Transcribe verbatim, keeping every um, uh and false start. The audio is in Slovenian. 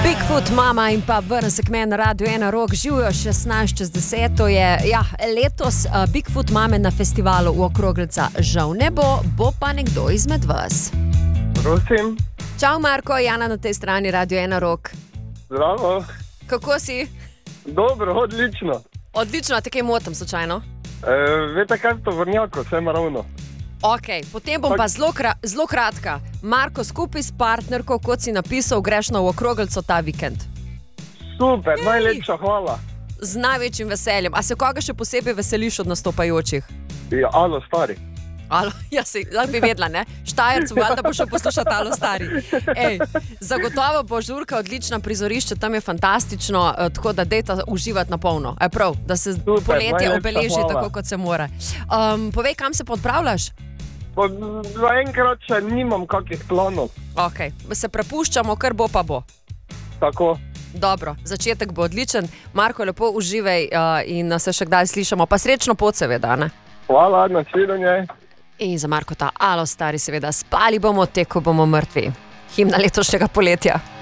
Bigfoot, mama in pa vrn se k meni na Radio ena Rock, živijo šestnajst čez deset, to je ja, letos uh, Bigfoot mame na festivalu v Okroglica žal ne bo, bo pa nekdo izmed vas. Prosim. Čau Marko, Jana na tej strani Radio ena Rock. Zdravo. Kako si? Dobro, odlično. Odlično, a te kaj motim slučajno? E, veste kaj to vrnjako, vse ima ravno. Ok, potem bom pa zelo, kra, zelo kratka. Marko, skupaj s partnerko, kot si napisal, greš na v Okroglico ta vikend. Super, Jej. Najlepša hvala. Z največjim veseljem. A se koga še posebej veseliš od nastopajočih? Ja, alo, stari. Alo, ja si, lahko bi vedela, ne? Štajercu, valjda bo šel poslušati alo, stari. Ej, zagotovo bo žurka odlična, prizorišče tam je fantastično, tako da dejta uživati na polno. Je prav, da se Super, poletje obeleži hvala. tako, kot se mora. Um, povej, kam se podpravljaš? Zaenkrat še nimam kakih planov. Ok, se prepuščamo, kar bo pa bo. Tako. Dobro, začetek bo odličen. Marko, lepo uživaj uh, in se še kdaj slišamo. Pa srečno pot seveda, ne? Hvala, nasvidenje. In za Marko ta alo, stari seveda, spali bomo, te, ko bomo mrtvi. Himna letošnjega poletja.